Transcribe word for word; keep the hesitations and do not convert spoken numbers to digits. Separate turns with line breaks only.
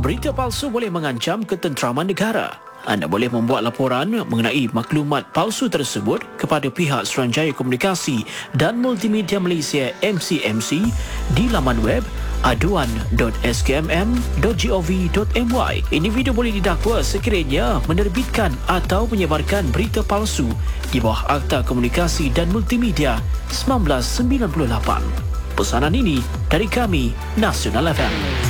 Berita palsu boleh mengancam ketenteraman negara. Anda boleh membuat laporan mengenai maklumat palsu tersebut kepada pihak Suruhanjaya Komunikasi dan Multimedia Malaysia M C M C di laman web aduan dot s k m m dot gov dot m y. Individu boleh didakwa sekiranya menerbitkan atau menyebarkan berita palsu di bawah Akta Komunikasi dan Multimedia seribu sembilan ratus sembilan puluh lapan. Pesanan ini dari kami, Nasional F M.